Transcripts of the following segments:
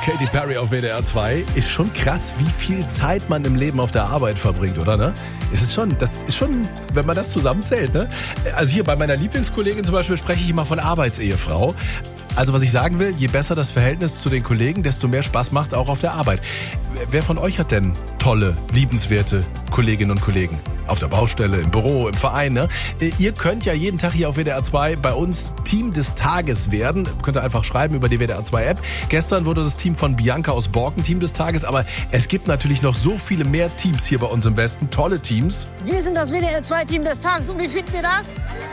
Katy Perry auf WDR 2. Ist schon krass, wie viel Zeit man im Leben auf der Arbeit verbringt, oder ne? Das ist schon, wenn man das zusammenzählt, ne? Also hier bei meiner Lieblingskollegin zum Beispiel spreche ich immer von Arbeitsehefrau. Also was ich sagen will, je besser das Verhältnis zu den Kollegen, desto mehr Spaß macht es auch auf der Arbeit. Wer von euch hat denn tolle, liebenswerte Kolleginnen und Kollegen? Auf der Baustelle, im Büro, im Verein, ne? Ihr könnt ja jeden Tag hier auf WDR 2 bei uns Team des Tages werden. Könnt ihr einfach schreiben über die WDR 2 App. Gestern wurde das Team von Bianca aus Borken Team des Tages, aber es gibt natürlich noch so viele mehr Teams hier bei uns im Westen. Tolle Teams. Wir sind das WDR 2 Team des Tages und wie finden wir das?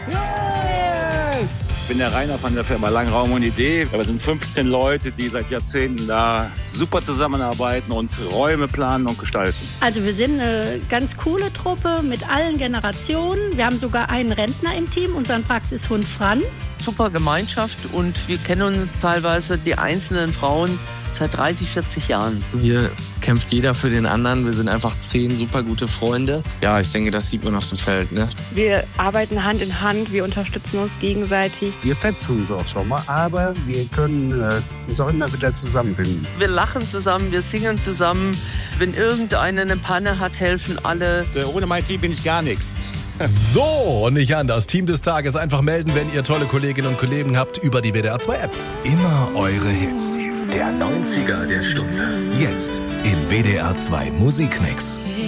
Yes! Ich bin der Rainer von der Firma Langraum und Idee. Wir sind 15 Leute, die seit Jahrzehnten da super zusammenarbeiten und Räume planen und gestalten. Also wir sind eine ganz coole Truppe mit allen Generationen. Wir haben sogar einen Rentner im Team, unseren Praxishund Franz. Super Gemeinschaft und wir kennen uns teilweise, die einzelnen Frauen, seit 30, 40 Jahren. Hier kämpft jeder für den anderen. Wir sind einfach 10 super gute Freunde. Ja, ich denke, das sieht man auf dem Feld, ne? Wir arbeiten Hand in Hand, wir unterstützen uns gegenseitig. Wir fetzen uns auch schon mal, aber wir können uns auch immer wieder zusammenfinden. Wir lachen zusammen, wir singen zusammen. Wenn irgendeiner eine Panne hat, helfen alle. Ohne mein Team bin ich gar nichts. So, nicht anders. Team des Tages. Einfach melden, wenn ihr tolle Kolleginnen und Kollegen habt über die WDR 2 App. Immer eure Hits. Der 90er der Stunde. Jetzt im WDR 2 Musikmix.